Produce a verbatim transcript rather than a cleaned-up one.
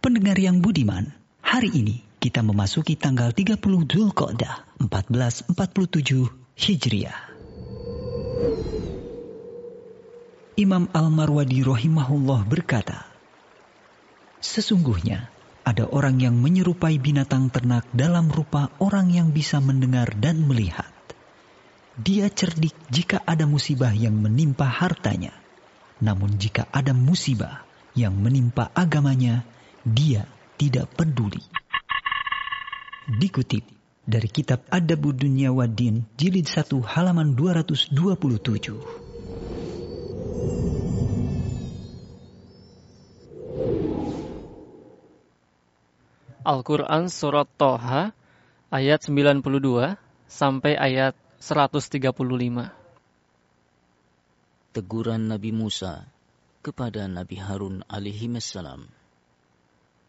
Pendengar yang budiman, hari ini kita memasuki tanggal tiga puluh Dzulqa'dah seribu empat ratus empat puluh tujuh Hijriah. Imam Al-Marwadi rahimahullah berkata, sesungguhnya ada orang yang menyerupai binatang ternak dalam rupa orang yang bisa mendengar dan melihat. Dia cerdik jika ada musibah yang menimpa hartanya, namun jika ada musibah yang menimpa agamanya, dia tidak peduli. Dikutip dari kitab Adabud Dunya Waddin jilid satu halaman dua ratus dua puluh tujuh. Al-Quran Surat Toha ayat sembilan puluh dua sampai ayat seratus tiga puluh lima. Teguran Nabi Musa kepada Nabi Harun alaihissalam.